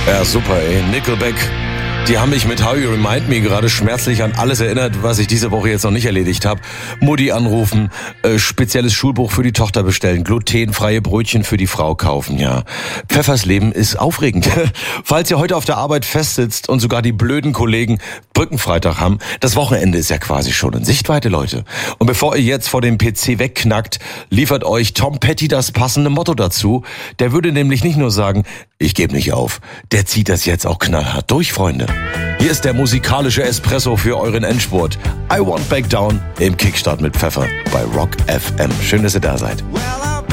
Ja, super, ey. Nickelback. Die haben mich mit How You Remind Me gerade schmerzlich an alles erinnert, was ich diese Woche jetzt noch nicht erledigt habe. Mutti anrufen, spezielles Schulbuch für die Tochter bestellen, glutenfreie Brötchen für die Frau kaufen, ja. Pfeffers Leben ist aufregend. Falls ihr heute auf der Arbeit festsitzt und sogar die blöden Kollegen Brückenfreitag haben, das Wochenende ist ja quasi schon in Sichtweite, Leute. Und bevor ihr jetzt vor dem PC wegknackt, liefert euch Tom Petty das passende Motto dazu. Der würde nämlich nicht nur sagen, ich gebe nicht auf, der zieht das jetzt auch knallhart durch, Freunde. Hier ist der musikalische Espresso für euren Endspurt. I Won't Back Down im Kickstart mit Pfeffer bei Rock FM. Schön, dass ihr da seid. Well,